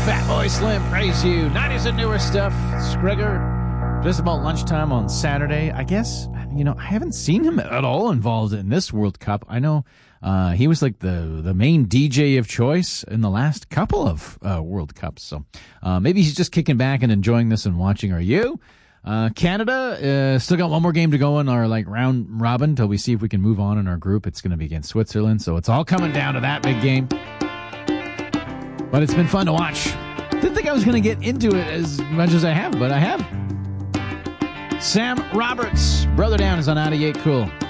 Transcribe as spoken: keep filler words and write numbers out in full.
Fatboy Slim, praise you. nineties and newer stuff. Skrigger, just about lunchtime on Saturday. I guess, you know, I haven't seen him at all involved in this World Cup. I know uh, he was like the, the main D J of choice in the last couple of uh, World Cups. So uh, maybe he's just kicking back and enjoying this and watching. Are you? Uh, Canada, uh, still got one more game to go in our like round robin until we see if we can move on in our group. It's going to be against Switzerland. So it's all coming down to that big game. But it's been fun to watch. Didn't think I was going to get into it as much as I have, but I have. Sam Roberts, Brother Down is on ninety-eight Cool.